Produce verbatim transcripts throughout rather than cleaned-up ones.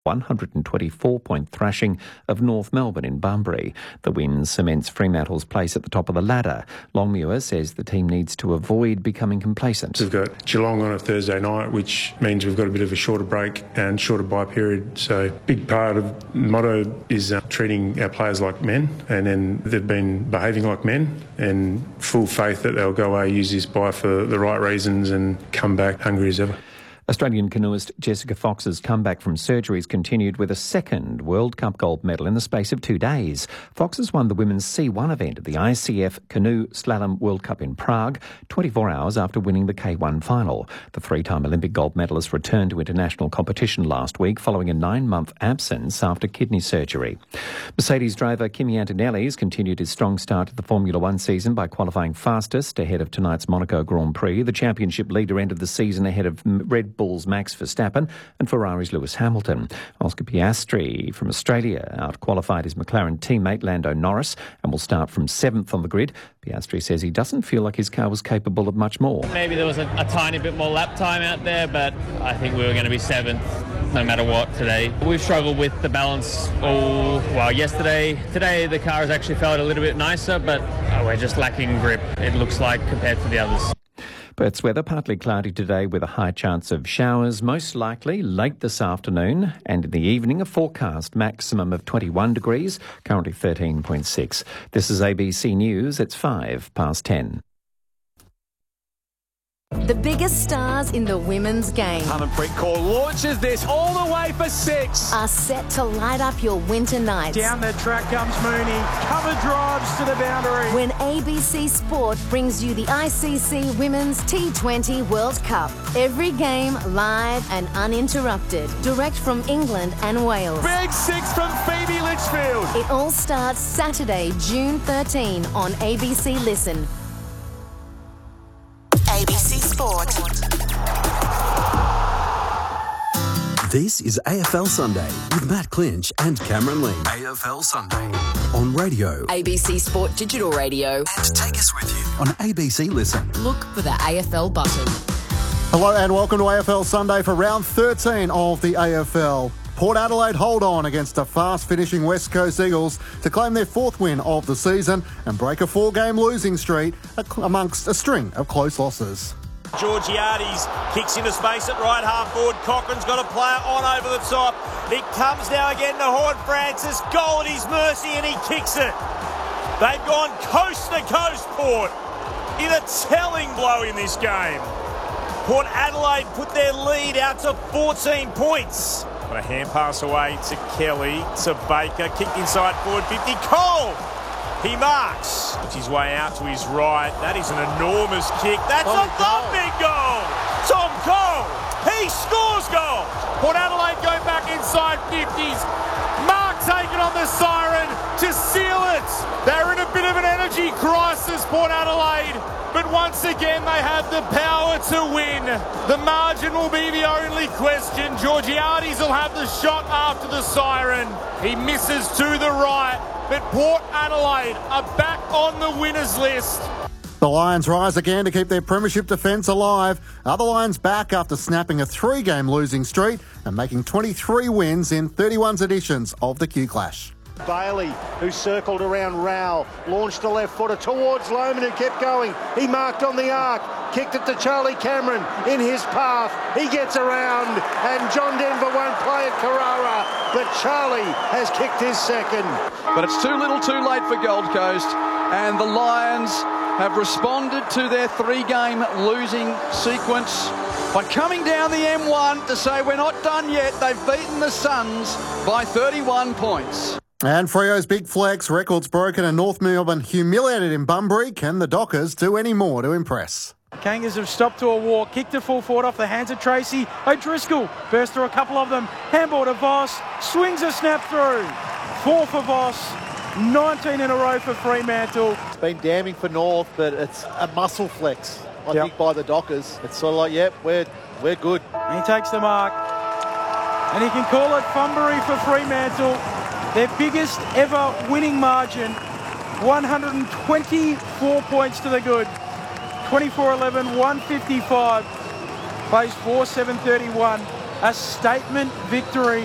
one hundred twenty-four point thrashing of North Melbourne in Bunbury. The win cements Fremantle's place at the top of the ladder. Longmuir says the team needs to avoid becoming complacent. We've got Geelong on a Thursday night, which means we've got a bit of a shorter break and shorter bye period. So big part of the motto is uh, treating our players like men, and then they've been behaving like men, and full faith that they'll go away, use this bye for the right reasons and come back hungry as ever. Australian canoeist Jessica Fox's comeback from surgeries continued with a second World Cup gold medal in the space of two days. Fox has won the women's C one event at the I C F Canoe Slalom World Cup in Prague, twenty-four hours after winning the K one final. The three-time Olympic gold medalist returned to international competition last week following a nine-month absence after kidney surgery. Mercedes driver Kimi Antonelli has continued his strong start to the Formula One season by qualifying fastest ahead of tonight's Monaco Grand Prix. The championship leader ended the season ahead of Red Bull's Max Verstappen and Ferrari's Lewis Hamilton. Oscar Piastri from Australia out-qualified his McLaren teammate Lando Norris and will start from seventh on the grid. Piastri says he doesn't feel like his car was capable of much more. Maybe there was a, a tiny bit more lap time out there, but I think we were going to be seventh no matter what today. We've struggled with the balance all, well, yesterday. Today the car has actually felt a little bit nicer, but oh, we're just lacking grip, it looks like, compared to the others. Perth's weather partly cloudy today with a high chance of showers, most likely late this afternoon, and in the evening a forecast maximum of twenty-one degrees, currently thirteen point six. This is A B C News, it's five past ten. The biggest stars in the women's game Harmanpreet Kaur launches this all the way for six. are set to light up your winter nights. Down the track comes Mooney. Cover drives to the boundary. When A B C Sport brings you the I C C Women's T twenty World Cup. Every game live and uninterrupted. Direct from England and Wales. Big six from Phoebe Litchfield. It all starts Saturday, June thirteenth on A B C Listen. A B C Sport. This is A F L Sunday with Matt Clinch and Cameron Lee. A F L Sunday on radio, A B C Sport Digital Radio. and take us with you on A B C Listen. Look for the A F L button. Hello and welcome to A F L Sunday for round thirteen of the A F L. Port Adelaide hold on against a fast-finishing West Coast Eagles to claim their fourth win of the season and break a four-game losing streak amongst a string of close losses. Georgiades kicks into space at right half forward. Cochrane's got a player on over the top. It comes now again to Horne-Francis. Goal at his mercy and he kicks it. They've gone coast to coast, Port, in a telling blow in this game. Port Adelaide put their lead out to fourteen points. But a hand pass away to Kelly, to Baker, kicked inside forward fifty. Cole! He marks. Puts his way out to his right. That is an enormous kick. That's a thumping goal! Tom Cole! He scores goals! Port Adelaide going back inside fifties. Mark taking on the siren to seal it. They're in a bit of an energy crisis, Port Adelaide. But once again, they have the power to win. The margin will be the only question. Georgiades will have the shot after the siren. He misses to the right. But Port Adelaide are back on the winners list. The Lions rise again to keep their premiership defence alive. Other Lions back after snapping a three-game losing streak and making twenty-three wins in thirty-one editions of the Q-Clash. Bailey, who circled around Rowell, launched a left footer towards Lohman, who kept going. He marked on the arc, kicked it to Charlie Cameron in his path. He gets around, and John Denver won't play at Carrara, but Charlie has kicked his second. But it's too little too late for Gold Coast, and the Lions have responded to their three-game losing sequence by coming down the M one to say we're not done yet. They've beaten the Suns by thirty-one points. And Freo's big flex, records broken and North Melbourne humiliated in Bunbury. Can the Dockers do any more to impress? Kangas have stopped to a walk, kicked it full forward off the hands of Tracy. O'Driscoll burst through a couple of them. Handball to Voss, swings a snap through. Four for Voss, nineteen in a row for Fremantle. It's been damning for North, but it's a muscle flex, I Yep. think, by the Dockers. It's sort of like, yep, we're, we're good. And he takes the mark. And he can call it Bunbury for Fremantle. Their biggest ever winning margin, one hundred twenty-four points to the good. twenty-four eleven, one fifty-five, plays four seven thirty-one. A statement victory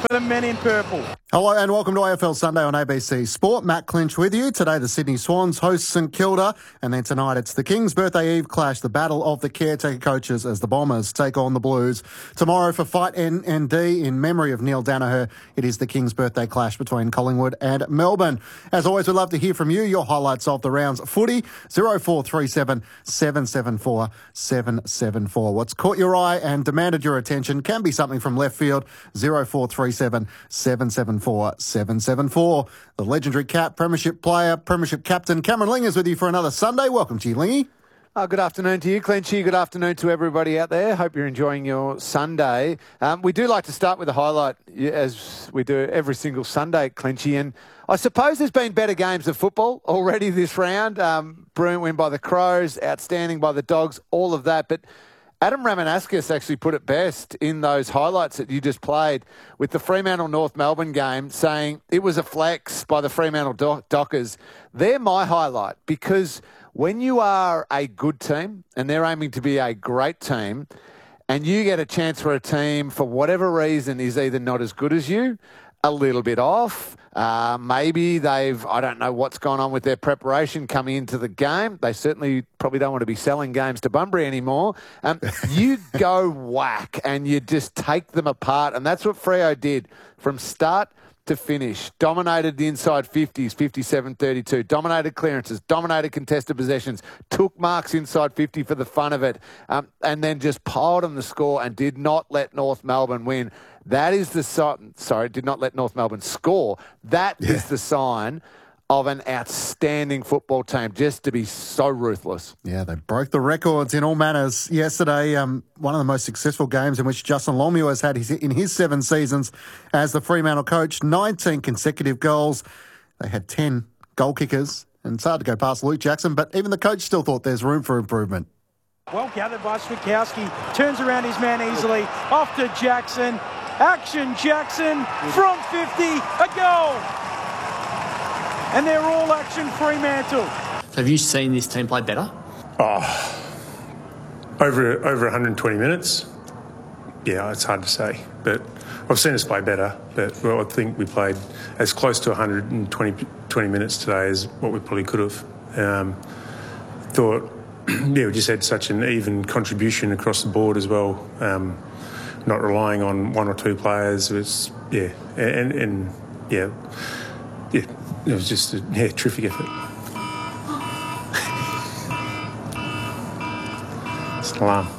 for the men in purple. Hello and welcome to A F L Sunday on A B C Sport. Matt Clinch with you. Today the Sydney Swans host St Kilda, and then tonight it's the Kings' birthday eve clash, the battle of the caretaker coaches as the Bombers take on the Blues. Tomorrow for Fight N N D in memory of Neil Danaher, it is the Kings' birthday clash between Collingwood and Melbourne. As always, we'd love to hear from you, your highlights of the round's footy, oh four three seven, seven seven four, seven seven four. What's caught your eye and demanded your attention can be something from left field, oh four three seven, seven seven four, seven seven four. The legendary Cat, Premiership player, Premiership captain, Cameron Ling is with you for another Sunday. Welcome to you, Lingy. Oh, good afternoon to you, Clinchy. Good afternoon to everybody out there. Hope you're enjoying your Sunday. Um, we do like to start with a highlight, as we do every single Sunday, Clinchy. And I suppose there's been better games of football already this round. Um, brilliant win by the Crows, outstanding by the Dogs, all of that. But Adam Ramanauskas actually put it best in those highlights that you just played with the Fremantle-North Melbourne game, saying it was a flex by the Fremantle Do- Dockers. They're my highlight because when you are a good team and they're aiming to be a great team and you get a chance for a team for whatever reason is either not as good as you, a little bit off, uh, maybe they've, I don't know what's gone on with their preparation coming into the game. They certainly probably don't want to be selling games to Bunbury anymore. Um, you go whack and you just take them apart. And that's what Freo did from start to finish. Dominated the inside fifties, fifty-seven thirty-two. Dominated clearances, dominated contested possessions, took marks inside fifty for the fun of it, um, and then just piled on the score and did not let North Melbourne win. That is the sign. Sorry, did not let North Melbourne score. That yeah. is the sign of an outstanding football team, just to be so ruthless. Yeah, they broke the records in all manners yesterday. Um, one of the most successful games in which Justin Longmuir has had his, in his seven seasons as the Fremantle coach. nineteen consecutive goals. They had ten goal kickers. And it's hard to go past Luke Jackson, but even the coach still thought there's room for improvement. Well gathered by Switkowski. Turns around his man easily. Off to Jackson. Action Jackson from fifty. A goal. And they're all action Fremantle. Have you seen this team play better? Oh, over over one hundred twenty minutes. Yeah, it's hard to say, but I've seen us play better. But well, I think we played as close to one hundred twenty, twenty minutes today as what we probably could have. Um, thought, yeah, we just had such an even contribution across the board as well. Um, not relying on one or two players. It was yeah, and and yeah, yeah. It was just a yeah, terrific effort. It's an alarm.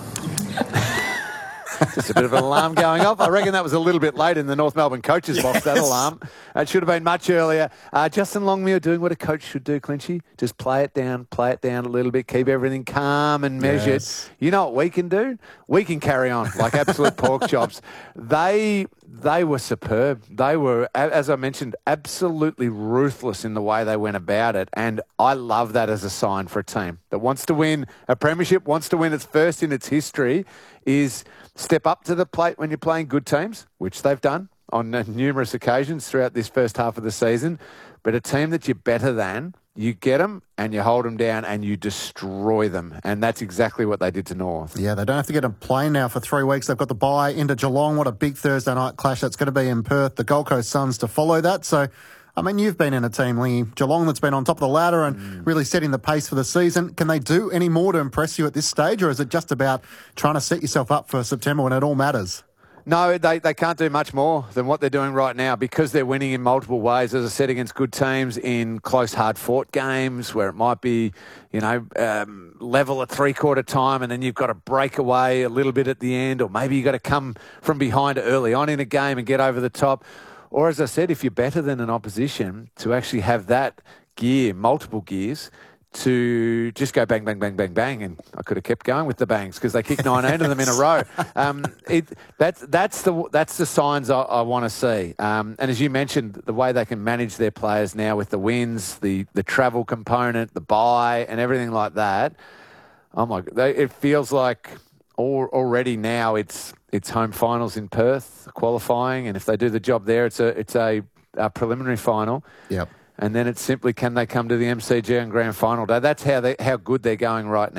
Just a bit of an alarm going off. I reckon that was a little bit late in the North Melbourne coaches box, yes. That alarm. It should have been much earlier. Uh, Justin Longmuir doing what a coach should do, Clinchy. Just play it down, play it down a little bit, keep everything calm and measured. Yes. You know what we can do? We can carry on like absolute pork chops. They they were superb. They were, as I mentioned, absolutely ruthless in the way they went about it. And I love that as a sign for a team that wants to win a premiership, wants to win its first in its history, is step up to the plate when you're playing good teams, which they've done on numerous occasions throughout this first half of the season. But a team that you're better than, you get them and you hold them down and you destroy them. And that's exactly what they did to North. Yeah, they don't have to get a plane now for three weeks. They've got the bye into Geelong. What a big Thursday night clash that's going to be in Perth. The Gold Coast Suns to follow that. So, I mean, you've been in a team, Lingy, Geelong, that's been on top of the ladder and mm. really setting the pace for the season. Can they do any more to impress you at this stage, or is it just about trying to set yourself up for September when it all matters? No, they, they can't do much more than what they're doing right now because they're winning in multiple ways, as I said, against good teams in close, hard-fought games where it might be, you know, um, level at three-quarter time and then you've got to break away a little bit at the end, or maybe you've got to come from behind early on in a game and get over the top. Or, as I said, if you're better than an opposition, to actually have that gear, multiple gears, to just go bang, bang, bang, bang, bang. And I could have kept going with the bangs because they kicked nineteen of them in a row. Um, it, that's, that's, the, that's the signs I, I want to see. Um, and as you mentioned, the way they can manage their players now with the wins, the, the travel component, the bye and everything like that, oh my, they, it feels like all, already now it's it's home finals in Perth, qualifying. And if they do the job there, it's a, it's a, a preliminary final. Yep. And then it's simply, can they come to the M C G and grand final day? That's how they, how good they're going right now.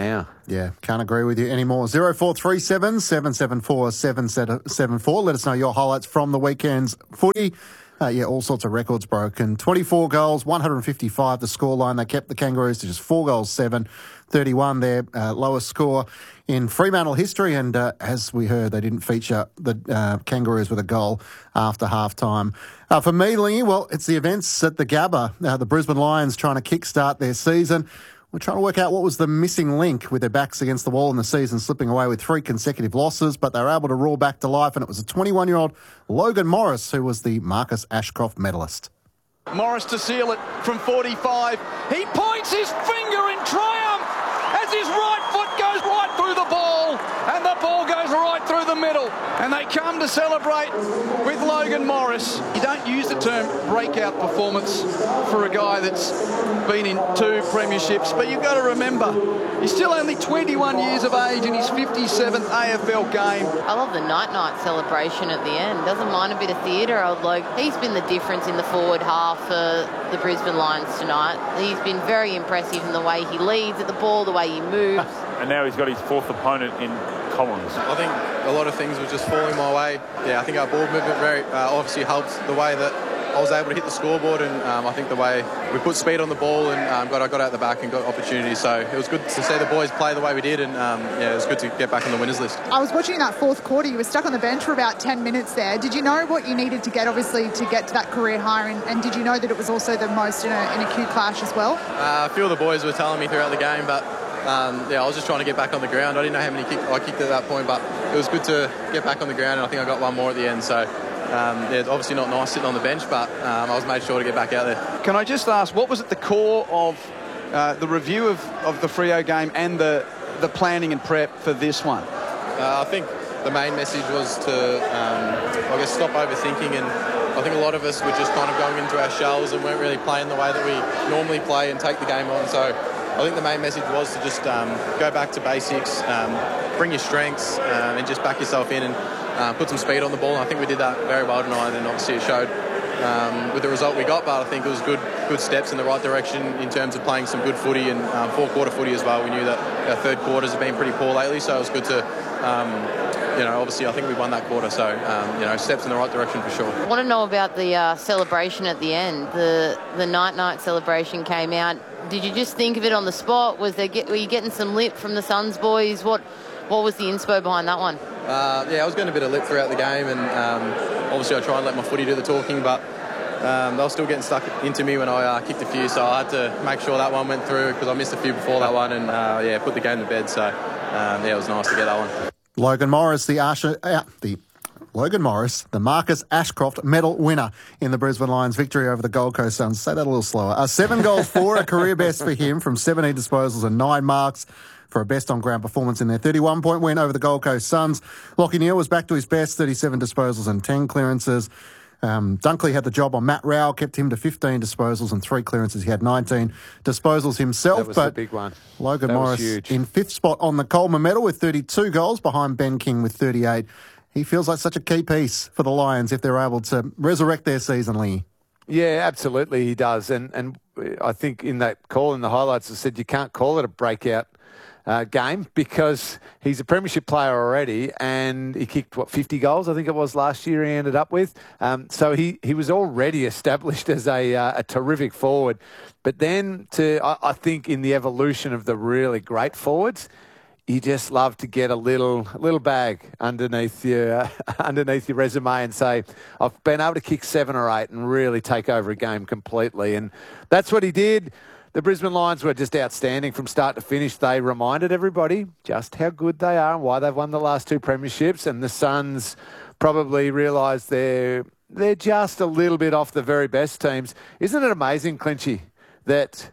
Yeah, can't agree with you anymore. zero four three seven, seven seven four, seven seven four. Let us know your highlights from the weekend's footy. Uh, yeah, all sorts of records broken. twenty-four goals, one hundred fifty-five the scoreline. They kept the Kangaroos to just four goals, seven. thirty-one their uh, lowest score in Fremantle history. And uh, as we heard, they didn't feature the uh, Kangaroos with a goal after half-time. Uh, for me, Lingy, well, it's the events at the Gabba. Uh, the Brisbane Lions trying to kickstart their season. We're trying to work out what was the missing link with their backs against the wall in the season, slipping away with three consecutive losses, but they were able to roar back to life, and it was a twenty-one-year-old Logan Morris who was the Marcus Ashcroft medalist. Morris to seal it from forty-five. He points his finger in triumph as his right foot goes right through the ball, and the ball goes right through the middle. And they come to celebrate with Logan Morris. You don't use the term breakout performance for a guy that's been in two premierships, but you've got to remember, he's still only twenty-one years of age in his fifty-seventh A F L game. I love the night-night celebration at the end. Doesn't mind a bit of theatre. Old Logan. He's been the difference in the forward half for the Brisbane Lions tonight. He's been very impressive in the way he leads at the ball, the way he moves. And now he's got his fourth opponent in Collins. I think a lot of things were just falling my way. Yeah, I think our ball movement very uh, obviously helped the way that I was able to hit the scoreboard, and um, I think the way we put speed on the ball and um, got I got out the back and got opportunities. So it was good to see the boys play the way we did, and um, yeah, it was good to get back on the winners list. I was watching that fourth quarter. You were stuck on the bench for about ten minutes there. Did you know what you needed to get, obviously, to get to that career high, and, and did you know that it was also the most in a, in a Q clash as well? Uh, a few of the boys were telling me throughout the game, but um, yeah, I was just trying to get back on the ground. I didn't know how many kick I kicked at that point, but it was good to get back on the ground, and I think I got one more at the end. So. Um, yeah, obviously not nice sitting on the bench, but um, I was made sure to get back out there. Can I just ask, what was at the core of uh, the review of, of the Freo game and the, the planning and prep for this one? Uh, I think the main message was to, um, I guess, stop overthinking, and I think a lot of us were just kind of going into our shells and weren't really playing the way that we normally play and take the game on. So I think the main message was to just um, go back to basics, um, bring your strengths, um, and just back yourself in and Uh, put some speed on the ball, and I think we did that very well tonight, and obviously it showed um, with the result we got, but I think it was good good steps in the right direction in terms of playing some good footy and um, four-quarter footy as well. We knew that our third quarters have been pretty poor lately, so it was good to, um, you know, obviously I think we won that quarter, so, um, you know, steps in the right direction for sure. I want to know about the uh, celebration at the end. The the night-night celebration came out. Did you just think of it on the spot? Was there get, were you getting some lip from the Suns boys? What What was the inspo behind that one? Uh, yeah, I was getting a bit of lip throughout the game, and um, obviously I try and let my footy do the talking, but um, they were still getting stuck into me when I uh, kicked a few, so I had to make sure that one went through because I missed a few before that one, and uh, yeah, put the game to bed. So um, yeah, it was nice to get that one. Logan Morris, the Asher, uh, the Logan Morris, the Marcus Ashcroft medal winner in the Brisbane Lions' victory over the Gold Coast Suns. Say that a little slower. Uh, seven goals for a career best for him from seventeen disposals and nine marks. For a best on-ground performance in their thirty-one point win over the Gold Coast Suns. Lachie Neale was back to his best, thirty-seven disposals and ten clearances. Um, Dunkley had the job on Matt Rowell, kept him to fifteen disposals and three clearances. He had nineteen disposals himself. That was but the big one. Logan that Morris in fifth spot on the Coleman medal with thirty-two goals, behind Ben King with thirty-eight. He feels like such a key piece for the Lions if they're able to resurrect their season, Lee. Yeah, absolutely he does. And, and I think in that call in the highlights, I said you can't call it a breakout Uh, game because he's a premiership player already, and he kicked, what, fifty goals, I think it was last year he ended up with. Um, so he, he was already established as a, uh, a terrific forward. But then to, I, I think in the evolution of the really great forwards, you just love to get a little little bag underneath your, uh, underneath your resume and say, I've been able to kick seven or eight and really take over a game completely. And that's what he did. The Brisbane Lions were just outstanding from start to finish. They reminded everybody just how good they are and why they've won the last two premierships. And the Suns probably realised they're, they're just a little bit off the very best teams. Isn't it amazing, Clinchy, that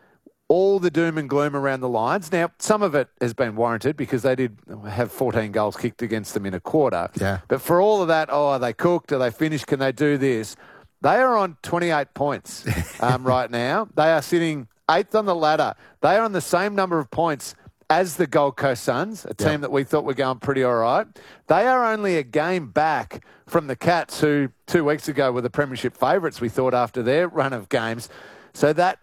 all the doom and gloom around the Lions, now some of it has been warranted because they did have fourteen goals kicked against them in a quarter. Yeah. But for all of that, oh, are they cooked? Are they finished? Can they do this? They are on twenty-eight points um, right now. They are sitting eighth on the ladder. They are on the same number of points as the Gold Coast Suns, a team yep. that we thought were going pretty all right. They are only a game back from the Cats, who two weeks ago were the premiership favourites, we thought, after their run of games. So that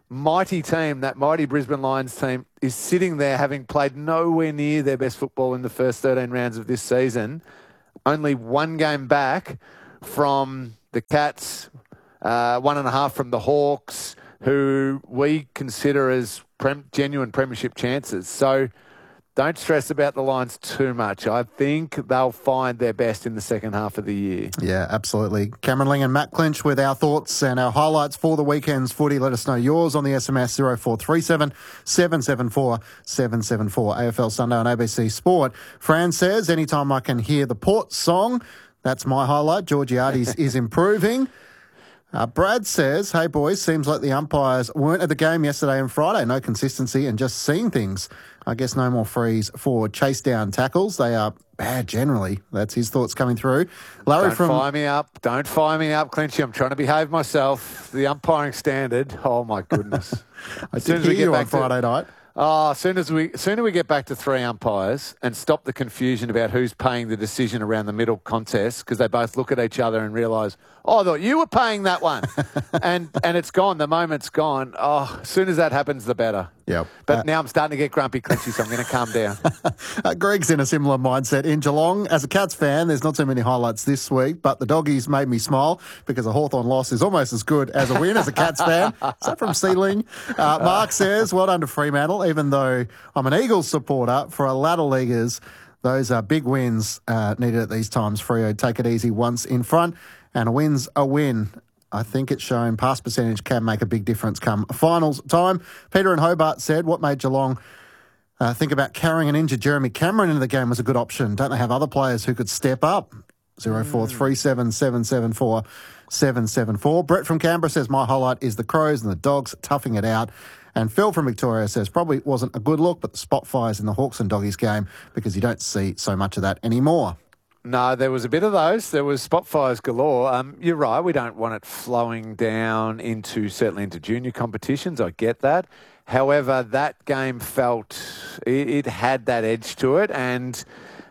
mighty team, that mighty Brisbane Lions team, is sitting there having played nowhere near their best football in the first thirteen rounds of this season, only one game back from the Cats, uh, one and a half from the Hawks, who we consider as prem- genuine premiership chances. So don't stress about the Lions too much. I think they'll find their best in the second half of the year. Yeah, absolutely. Cameron Ling and Matt Clinch with our thoughts and our highlights for the weekend's footy. Let us know yours on the S M S zero four three seven, seven seven four, seven seven four. A F L Sunday on A B C Sport. Fran says, anytime I can hear the Port song, that's my highlight. Georgiades is improving. Uh, Brad says, hey boys, seems like the umpires weren't at the game yesterday and Friday. No consistency and just seeing things. I guess no more frees for chase down tackles. They are bad generally. That's his thoughts coming through. Larry Don't from... fire me up. Don't fire me up, Clinchy. I'm trying to behave myself. The umpiring standard. Oh, my goodness. I as did hear you on Friday to... night. Oh, as soon as we, sooner we get back to three umpires and stop the confusion about who's paying the decision around the middle contest, because they both look at each other and realise, oh, I thought you were paying that one, and and it's gone. The moment's gone. Oh, as soon as that happens, the better. Yep. But uh, now I'm starting to get grumpy, Clinchy, so I'm going to calm down. uh, Greg's in a similar mindset. In Geelong, as a Cats fan, there's not too many highlights this week, but the doggies made me smile because a Hawthorn loss is almost as good as a win as a Cats fan. Is that from Sealing? Uh, Mark says, well done to Fremantle, even though I'm an Eagles supporter. For a ladder leaguers, those are big wins uh, needed at these times. Freo, take it easy once in front, and a win's a win. I think it's shown pass percentage can make a big difference come finals time. Peter in Hobart said, what made Geelong uh, think about carrying an injured Jeremy Cameron into the game was a good option? Don't they have other players who could step up? zero four three seven, seven seven four, seven seven four. Brett from Canberra says, my highlight is the Crows and the Dogs toughing it out. And Phil from Victoria says, probably wasn't a good look, but the spot fires in the Hawks and Doggies game because you don't see so much of that anymore. No, there was a bit of those. There was spot fires galore. Um, you're right. We don't want it flowing down into, certainly into junior competitions. I get that. However, that game felt, it, it had that edge to it. And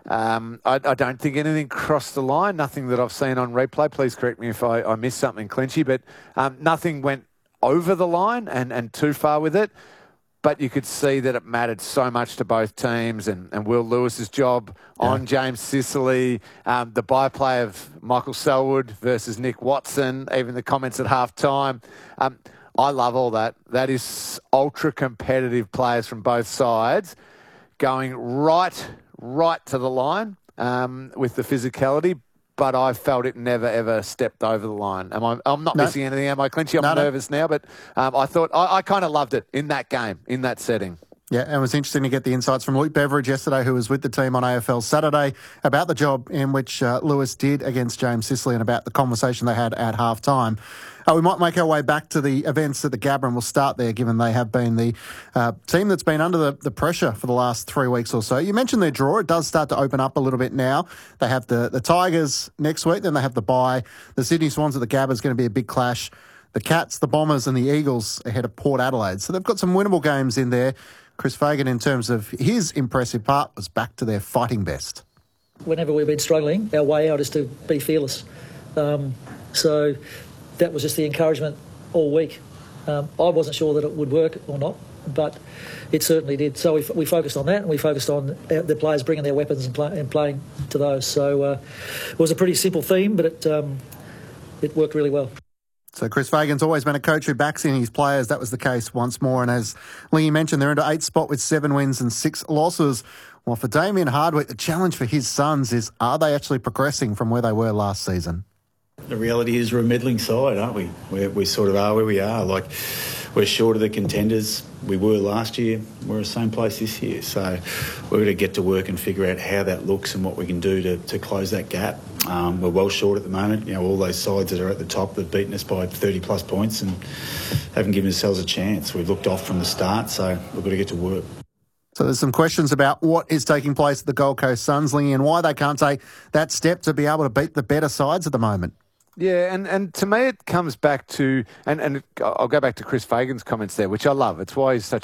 um, I, I don't think anything crossed the line. Nothing that I've seen on replay. Please correct me if I, I missed something, Clinchy. But um, nothing went over the line and, and too far with it. But you could see that it mattered so much to both teams, and, and Will Lewis's job yeah. on James Sicily, um, the byplay of Michael Selwood versus Nick Watson, even the comments at half time. Um, I love all that. That is ultra competitive players from both sides going right, right to the line um, with the physicality. But I felt it never, ever stepped over the line. Am I, I'm not no. missing anything, am I, Clinchy? I'm no, nervous no. now, but um, I thought I, I kind of loved it in that game, in that setting. Yeah, and it was interesting to get the insights from Luke Beveridge yesterday, who was with the team on A F L Saturday, about the job in which uh, Lewis did against James Sicily and about the conversation they had at half-time. Uh, we might make our way back to the events at the Gabba, and we'll start there, given they have been the uh, team that's been under the, the pressure for the last three weeks or so. You mentioned their draw. It does start to open up a little bit now. They have the, the Tigers next week, then they have the bye. The Sydney Swans at the Gabba is going to be a big clash. The Cats, the Bombers and the Eagles ahead of Port Adelaide. So they've got some winnable games in there. Chris Fagan, in terms of his impressive part, was back to their fighting best. Whenever we've been struggling, our way out is to be fearless. Um, so that was just the encouragement all week. Um, I wasn't sure that it would work or not, but it certainly did. So we, we focused on that, and we focused on the players bringing their weapons and, play, and playing to those. So uh, it was a pretty simple theme, but it um, it worked really well. So Chris Fagan's always been a coach who backs in his players. That was the case once more. And as Lee mentioned, they're into eighth spot with seven wins and six losses. Well, for Damien Hardwick, the challenge for his Suns is, are they actually progressing from where they were last season? The reality is we're a middling side, aren't we? We're, we sort of are where we are. Like, we're short of the contenders we were last year. We're the same place this year. So we're going to get to work and figure out how that looks and what we can do to, to close that gap. Um, we're well short at the moment. You know, all those sides that are at the top have beaten us by thirty plus points and haven't given ourselves a chance. We've looked off from the start, so we've got to get to work. So there's some questions about what is taking place at the Gold Coast Suns, Lingy, and why they can't take that step to be able to beat the better sides at the moment. Yeah, and, and to me it comes back to, and, and I'll go back to Chris Fagan's comments there, which I love. It's why he's such a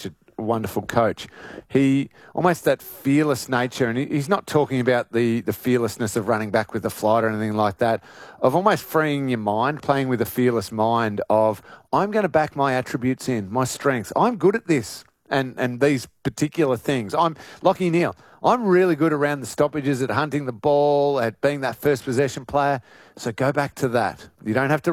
wonderful coach. He almost that fearless nature, and he, he's not talking about the, the fearlessness of running back with the flight or anything like that, of almost freeing your mind, playing with a fearless mind of, I'm going to back my attributes in, my strengths. I'm good at this and, and these particular things. I'm Lachie Neale. I'm really good around the stoppages, at hunting the ball, at being that first possession player. So go back to that. You don't have to